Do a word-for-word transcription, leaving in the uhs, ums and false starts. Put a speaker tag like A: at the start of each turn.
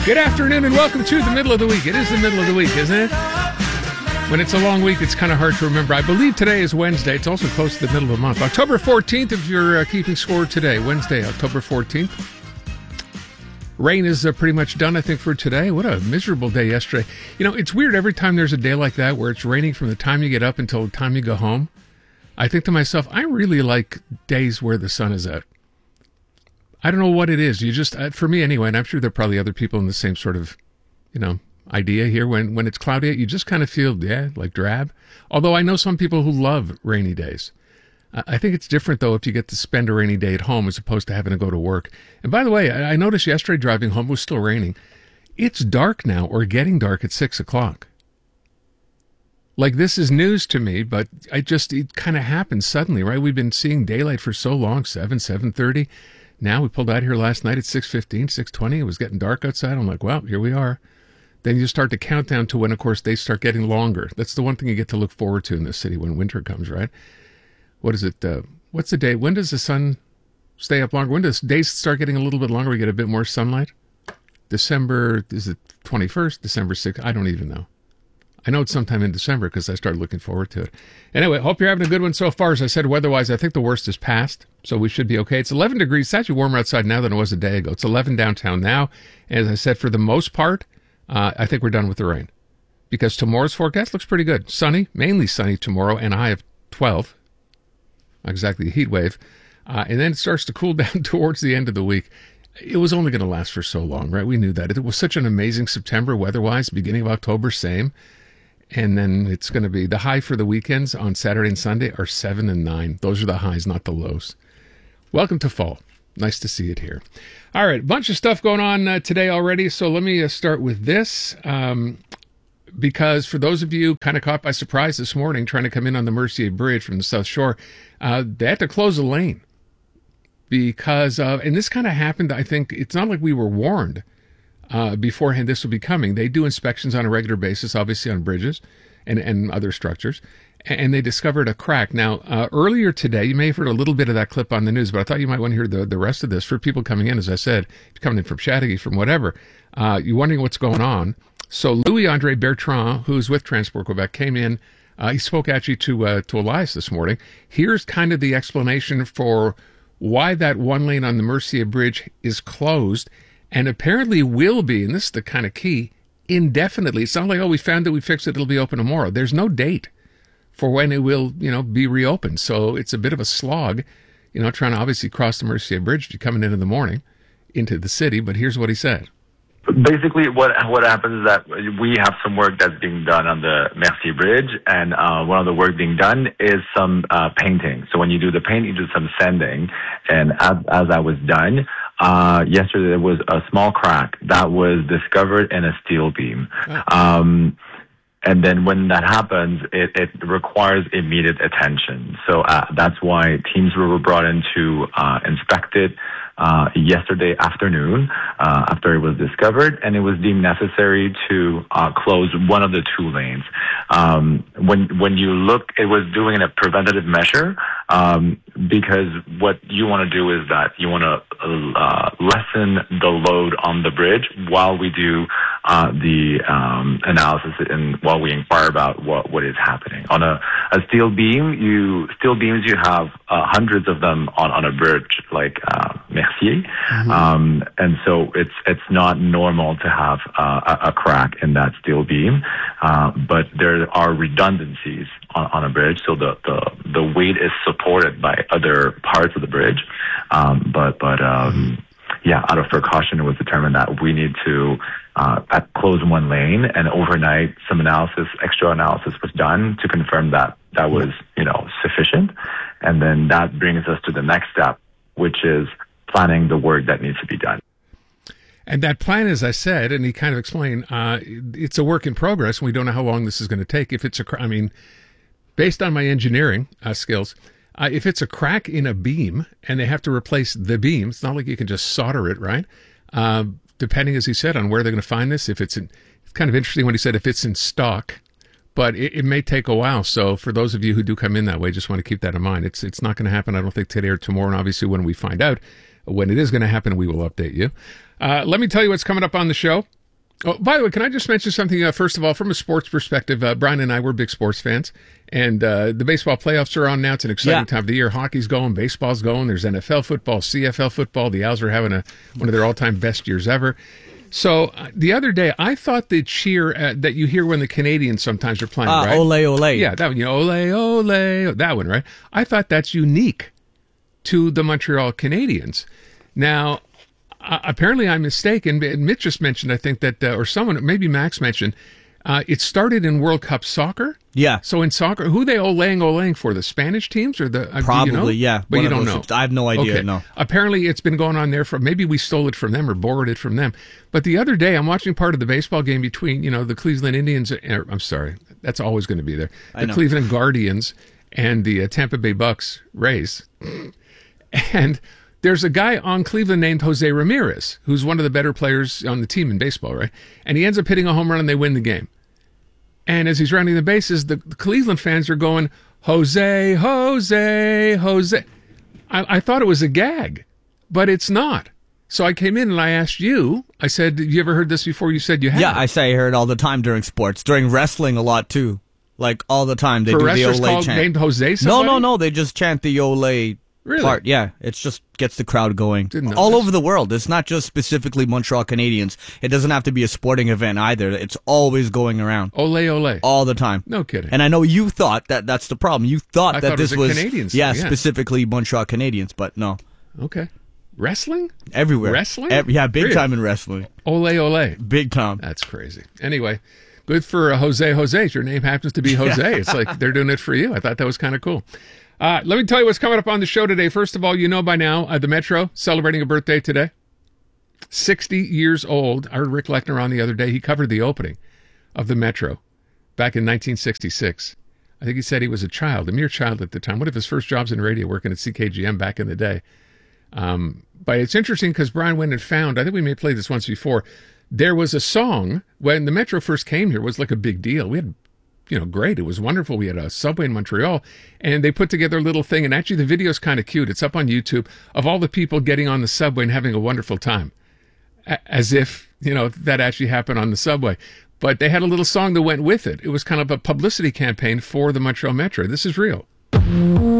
A: Good afternoon and welcome to the middle of the week. It is the middle of the week, isn't it? When it's a long week, it's kind of hard to remember. I believe today is Wednesday. It's also close to the middle of the month. October fourteenth, if you're uh, keeping score today. Wednesday, October fourteenth. Rain is uh, pretty much done, I think, for today. What a miserable day yesterday. You know, it's weird every time there's a day like that where it's raining from the time you get up until the time you go home. I think to myself, I really like days where the sun is out. I don't know what it is. You just, uh, for me anyway, and I'm sure there are probably other people in the same sort of, you know, idea here. When, when it's cloudy, you just kind of feel, yeah, like drab. Although I know some people who love rainy days. Uh, I think it's different, though, if you get to spend a rainy day at home as opposed to having to go to work. And by the way, I, I noticed yesterday driving home, it was still raining. It's dark now, or getting dark at six o'clock. Like, this is news to me, but I just, it kind of happened suddenly, right? We've been seeing daylight for so long, seven, seven thirty. Now we pulled out here last night at six fifteen, six twenty. It was getting dark outside. I'm like, well, here we are. Then you start to count down to when, of course, they start getting longer. That's the one thing you get to look forward to in this city when winter comes, right? What is it? Uh, what's the day? When does the sun stay up longer? When does days start getting a little bit longer? We get a bit more sunlight? December, is it twenty-first? December sixth? I don't even know. I know it's sometime in December because I started looking forward to it. Anyway, hope you're having a good one so far. As I said, weather-wise, I think the worst is past, so we should be okay. It's eleven degrees. It's actually warmer outside now than it was a day ago. It's eleven downtown now. And as I said, for the most part, uh, I think we're done with the rain because tomorrow's forecast looks pretty good. Sunny, mainly sunny tomorrow, and a high of twelve. Not exactly a heat wave. Uh, and then it starts to cool down towards the end of the week. It was only going to last for so long, right? We knew that. It was such an amazing September weather-wise. Beginning of October, same. And then it's going to be the high for the weekends on Saturday and Sunday are seven and nine. Those are the highs, not the lows. Welcome to fall. Nice to see it here. All right, a bunch of stuff going on uh, today already. So let me uh, start with this. Um, because for those of you kind of caught by surprise this morning trying to come in on the Mercier Bridge from the South Shore, uh, they had to close a lane. Because, uh, and this kind of happened, I think, it's not like we were warned. Uh, beforehand, this will be coming. They do inspections on a regular basis, obviously on bridges and, and other structures, and they discovered a crack. Now, uh, earlier today, you may have heard a little bit of that clip on the news, but I thought you might want to hear the, the rest of this. For people coming in, as I said, if you're coming in from Chateauguay, from whatever, uh, you're wondering what's going on. So Louis-Andre Bertrand, who's with Transport Quebec, came in. Uh, he spoke actually to, uh, to Elias this morning. Here's kind of the explanation for why that one lane on the Mercier Bridge is closed. And apparently will be, and this is the kind of key, indefinitely. It's not like, oh, we found it, we fixed it, it'll be open tomorrow. There's no date for when it will, you know, be reopened. So it's a bit of a slog, you know, trying to obviously cross the Mercier Bridge if you're coming in in the morning into the city. But here's what he said.
B: Basically, what what happens is that we have some work that's being done on the Mercier Bridge, and uh, one of the work being done is some uh, painting. So when you do the paint, you do some sanding, and as, as that was done, uh, yesterday there was a small crack that was discovered in a steel beam. Oh. Um, and then when that happens, it, it requires immediate attention. So uh, that's why teams were brought in to uh, inspect it. Uh, yesterday afternoon, uh, after it was discovered, and it was deemed necessary to uh, close one of the two lanes. Um, when when you look, it was doing a preventative measure um, because what you want to do is that you want to uh, lessen the load on the bridge while we do uh, the um, analysis and while we inquire about what, what is happening. On a, a steel beam, you steel beams you have uh, hundreds of them on, on a bridge like uh, Mercier, mm-hmm. um, and so it's it's not normal to have uh, a, a crack in that steel beam, uh, but there are redundancies on, on a bridge, so the, the the weight is supported by other parts of the bridge, um, but but um, mm-hmm. yeah, out of precaution, it was determined that we need to uh, close one lane, and overnight some analysis, extra analysis was done to confirm that that was you know sufficient, and then that brings us to the next step, which is planning the work that needs to be done.
A: And that plan, as I said, and he kind of explained, uh, it's a work in progress, and we don't know how long this is going to take. If it's a, I mean, based on my engineering uh, skills, uh, if it's a crack in a beam and they have to replace the beam, it's not like you can just solder it, right? Uh, depending, as he said, on where they're going to find this. If it's, in, it's kind of interesting when he said if it's in stock, but it, it may take a while. So for those of you who do come in that way, just want to keep that in mind. It's it's not going to happen, I don't think, today or tomorrow. And obviously, when we find out, When it is going to happen, we will update you. Uh, let me tell you what's coming up on the show. Oh, by the way, can I just mention something? Uh, first of all, from a sports perspective, uh, Brian and I were big sports fans, and uh, the baseball playoffs are on now. It's an exciting
C: Yeah.
A: time of the year. Hockey's going, baseball's going. There's N F L football, C F L football. The Owls are having a one of their all-time best years ever. So uh, the other day, I thought the cheer uh, that you hear when the Canadians sometimes are playing,
C: Ah,
A: right?
C: ole, ole.
A: Yeah, that one. You know, ole, ole, that one, right? I thought that's unique to the Montreal Canadiens. Now, uh, apparently I'm mistaken. Mitch just mentioned, I think that, uh, or someone, maybe Max mentioned, uh, it started in World Cup soccer.
C: Yeah.
A: So in soccer, who they olaying olaying for? The Spanish teams or the uh, do you
C: Probably,
A: know?
C: yeah.
A: But
C: One
A: you
C: of
A: don't
C: those
A: know.
C: teams. I have no idea,
A: Okay.
C: no.
A: Apparently, it's been going on there for maybe we stole it from them or borrowed it from them. But the other day, I'm watching part of the baseball game between you know the Cleveland Indians. Er, I'm sorry, that's always going to be there.
C: I
A: The
C: know.
A: Cleveland Guardians and the uh, Tampa Bay Bucks Rays, and there's a guy on Cleveland named Jose Ramirez, who's one of the better players on the team in baseball, right? And he ends up hitting a home run and they win the game. And as he's rounding the bases, the, the Cleveland fans are going, Jose, Jose, Jose. I, I thought it was a gag, but it's not. So I came in and I asked you, I said, have you ever heard this before? You said you had.
C: Yeah, I say I hear it all the time during sports, during wrestling a lot too. Like all the time they
A: For
C: do the
A: wrestlers
C: ole
A: called
C: chant.
A: named Jose
C: No,
A: somebody?
C: no, no. They just chant the ole
A: Really?
C: part. Yeah, it just gets the crowd going.
A: Didn't know
C: All
A: this.
C: over the world. It's not just specifically Montreal Canadiens. It doesn't have to be a sporting event either. It's always going around
A: Ole, ole.
C: all the time.
A: No kidding.
C: And I know you thought that that's the problem. You thought
A: I
C: that
A: thought it
C: this
A: was a
C: was
A: Canadian thing,
C: yeah,
A: yeah.
C: specifically Montreal Canadiens, but no,
A: Okay. Wrestling?
C: everywhere.
A: Wrestling?
C: Ev- yeah, big
A: Really?
C: time in wrestling.
A: Ole, ole.
C: Big time.
A: That's crazy. Anyway, good for uh, Jose Jose. Your name happens to be Jose. It's like they're doing it for you. I thought that was kind of cool. Uh, let me tell you what's coming up on the show today. First of all, you know by now, uh, the Metro celebrating a birthday today. sixty years old. I heard Rick Lechner on the other day. He covered the opening of the Metro back in nineteen sixty-six. I think he said he was a child, a mere child at the time. One of his first jobs in radio, working at C K G M back in the day. Um, but it's interesting because Brian went and found, I think we may have played this once before, there was a song when the Metro first came here, it was like a big deal. We had, you know, great. It was wonderful. We had a subway in Montreal and they put together a little thing. And actually the video's kind of cute. It's up on YouTube of all the people getting on the subway and having a wonderful time. A- as if, you know, that actually happened on the subway. But they had a little song that went with it. It was kind of a publicity campaign for the Montreal Metro. This is real.